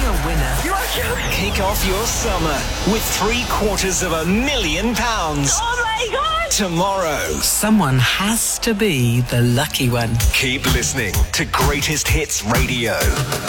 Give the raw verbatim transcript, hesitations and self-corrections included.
a winner. You are joking. Kick off your summer with three quarters of a million pounds. Oh my God. Tomorrow. Someone has to be the lucky one. Keep listening to Greatest Hits Radio.